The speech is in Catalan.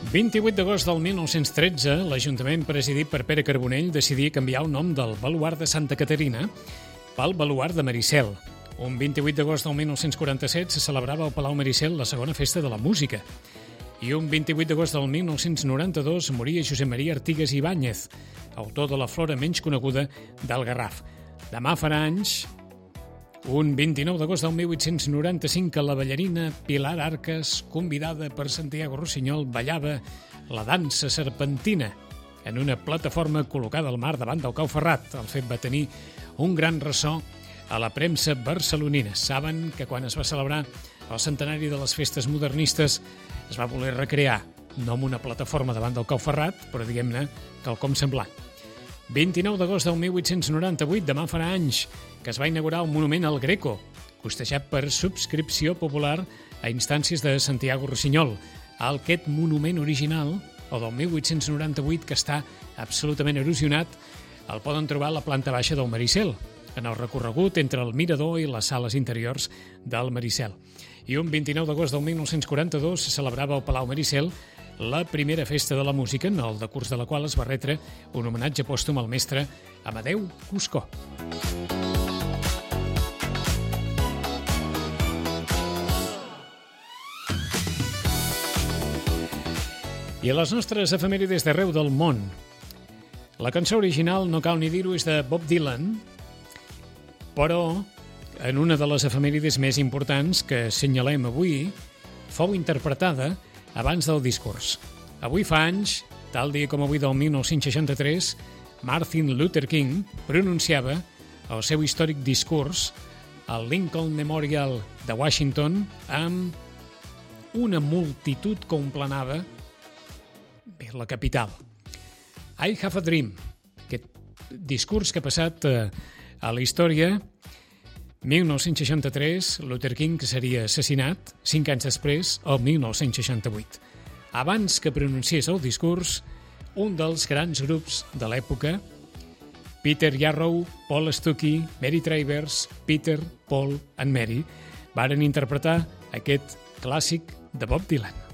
28 d'agost del 1913, l'Ajuntament presidit per Pere Carbonell decidia canviar el nom del baluard de Santa Caterina pel baluard de Maricel. Un 28 d'agost del 1947 se celebrava al Palau Maricel la segona festa de la música. I un 28 d'agost del 1992 moria Josep Maria Artigas Ibáñez, autor de la flora menys coneguda del Garraf. Demà farà anys, un 29 d'agost del 1895, que la ballarina Pilar Arcas, convidada per Santiago Rossinyol, ballava la dansa serpentina en una plataforma col·locada al mar davant del Cau Ferrat. El fet va tenir un gran ressò a la premsa barcelonina. Saben que quan es va celebrar el centenari de les festes modernistes es va voler recrear, no amb una plataforma davant del Cau Ferrat, però diguem-ne quelcom semblant. 29 d'agost del 1898, demà farà anys, que es va inaugurar un monument al Greco, costejat per subscripció popular a instàncies de Santiago Rossinyol. Aquest monument original, o del 1898, que està absolutament erosionat, el poden trobar a la planta baixa del Maricel, en el recorregut entre el mirador i les sales interiors del Maricel. I un 29 d'agost del 1942 se celebrava al Palau Maricel la primera festa de la música, en el decurs de la qual es va retre un homenatge pòstum al mestre Amadeu Cuscó. I a les nostres efemèrides d'arreu del món. La cançó original, no cal ni dir-ho, és de Bob Dylan, però en una de les efemèrides més importants que assenyalem avui, fou interpretada abans del discurs. Avui fa anys, tal dia com avui del 1963, Martin Luther King pronunciava el seu històric discurs al Lincoln Memorial de Washington amb una multitud que omplenava la capital. I have a dream, aquest discurs que ha passat a la història. 1963, Luther King, que seria assassinat 5 anys després, el 1968. Abans que pronunciés el discurs, un dels grans grups de l'època, Peter Yarrow, Paul Stuckey, Mary Travers, Peter, Paul and Mary, varen interpretar aquest clàssic de Bob Dylan.